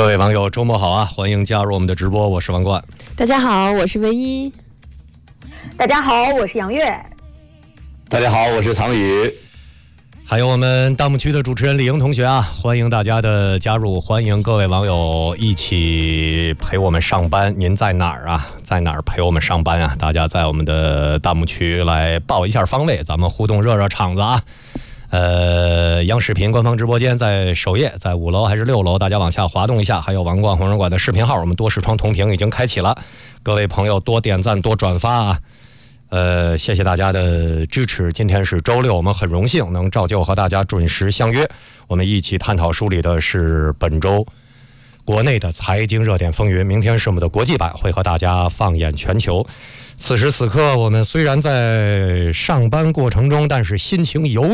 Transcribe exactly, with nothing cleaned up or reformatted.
各位网友，周末好啊！欢迎加入我们的直播，我是王冠。 大家好，我是唯一。 大家好，我是杨月。 大家好，我是苍宇。 还有我们弹幕区的主持人李莹同学啊，欢迎大家的加入，欢迎各位网友一起陪我们上班。您在哪儿啊？在哪儿陪我们上班啊？大家在我们的弹幕区来报一下方位，咱们互动热热场子啊！呃，央视频官方直播间在首页，在五楼还是六楼？大家往下滑动一下。还有王冠红人馆的视频号，我们多视窗同屏已经开启了，各位朋友多点赞多转发啊！呃，谢谢大家的支持。今天是周六，我们很荣幸能照旧和大家准时相约，我们一起探讨梳理的是本周国内的财经热点风云。明天是我们的国际版，会和大家放眼全球。此时此刻，我们虽然在上班过程中，但是心情犹